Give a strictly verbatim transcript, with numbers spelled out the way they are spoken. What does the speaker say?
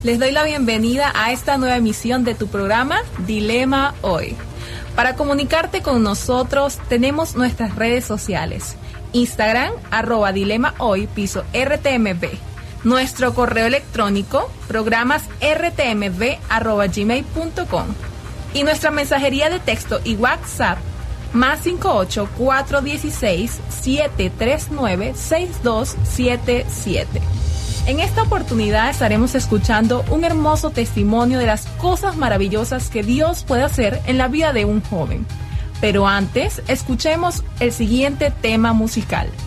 Les doy la bienvenida a esta nueva emisión de tu programa Dilema Hoy. Para comunicarte con nosotros tenemos nuestras redes sociales. Instagram, arroba Dilema Hoy, piso R T M B. Nuestro correo electrónico, programas r t m b arroba gmail punto com. Y nuestra mensajería de texto y WhatsApp, más cinco ocho cuatro uno seis siete tres nueve seis dos siete siete. En esta oportunidad estaremos escuchando un hermoso testimonio de las cosas maravillosas que Dios puede hacer en la vida de un joven. Pero antes, escuchemos el siguiente tema musical.